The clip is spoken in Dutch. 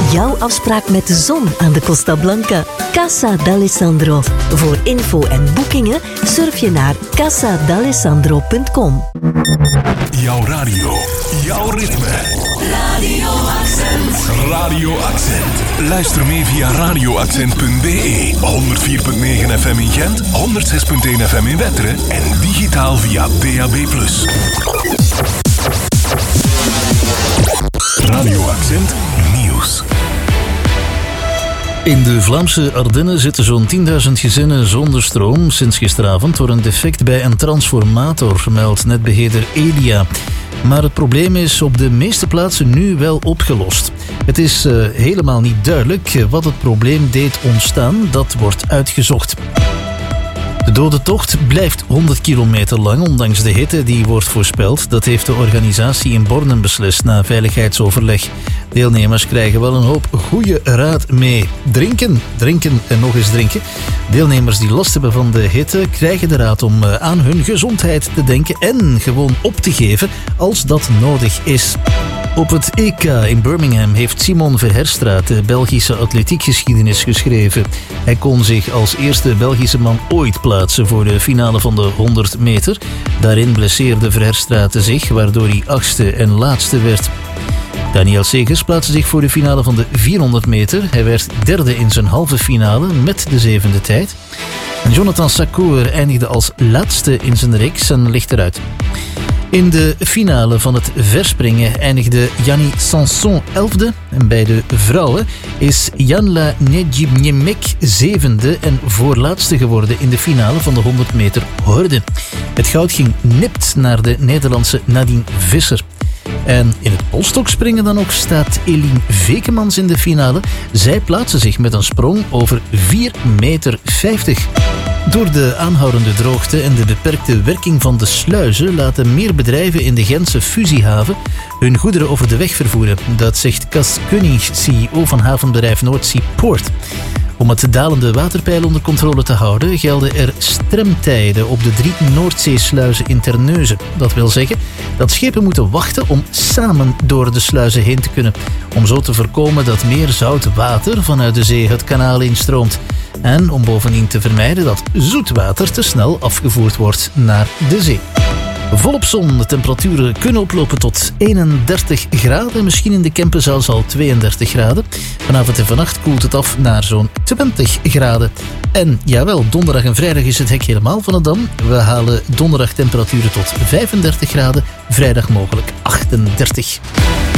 Jouw afspraak met de zon aan de Costa Blanca. Casa d'Alessandro. Voor info en boekingen surf je naar casadalessandro.com. Jouw radio, jouw ritme. Radio Accent. Radio Accent. Luister mee via radioaccent.be. 104.9 FM in Gent, 106.1 FM in Wetteren en digitaal via DAB+. Radio Accent Nieuws. In de Vlaamse Ardennen zitten zo'n 10.000 gezinnen zonder stroom sinds gisteravond door een defect bij een transformator, meldt netbeheerder Elia. Maar het probleem is op de meeste plaatsen nu wel opgelost. Het is helemaal niet duidelijk wat het probleem deed ontstaan, dat wordt uitgezocht. De dodentocht blijft 100 kilometer lang, ondanks de hitte die wordt voorspeld. Dat heeft de organisatie in Bornem beslist na veiligheidsoverleg. Deelnemers krijgen wel een hoop goede raad mee. Drinken, drinken en nog eens drinken. Deelnemers die last hebben van de hitte krijgen de raad om aan hun gezondheid te denken en gewoon op te geven als dat nodig is. Op het EK in Birmingham heeft Simon Verherstraat de Belgische atletiekgeschiedenis geschreven. Hij kon zich als eerste Belgische man ooit plaatsen voor de finale van de 100 meter. Daarin blesseerde Verherstraat zich, waardoor hij 8e en laatste werd. Daniel Segers plaatste zich voor de finale van de 400 meter. Hij werd derde in zijn halve finale met de 7e tijd. En Jonathan Sakoor eindigde als laatste in zijn reeks en ligt eruit. In de finale van het verspringen eindigde Yanni Sanson 11e. En bij de vrouwen is Janla Nedjibniemek 7e en voorlaatste geworden in de finale van de 100 meter horde. Het goud ging nipt naar de Nederlandse Nadine Visser. En in het polstokspringen dan ook staat Eline Vekemans in de finale. Zij plaatste zich met een sprong over 4,50 meter. Door de aanhoudende droogte en de beperkte werking van de sluizen laten meer bedrijven in de Gentse fusiehaven hun goederen over de weg vervoeren. Dat zegt Cas Koenig, CEO van havenbedrijf Noordzee Poort. Om het dalende waterpeil onder controle te houden gelden er stremtijden op de 3 Noordzeesluizen in Terneuzen. Dat wil zeggen dat schepen moeten wachten om samen door de sluizen heen te kunnen. Om zo te voorkomen dat meer zout water vanuit de zee het kanaal instroomt. En om bovendien te vermijden dat zoetwater te snel afgevoerd wordt naar de zee. Volop zon, de temperaturen kunnen oplopen tot 31 graden. Misschien in de Kempen zelfs al 32 graden. Vanavond en vannacht koelt het af naar zo'n 20 graden. En jawel, donderdag en vrijdag is het hek helemaal van het dam. We halen donderdag temperaturen tot 35 graden. Vrijdag mogelijk 38.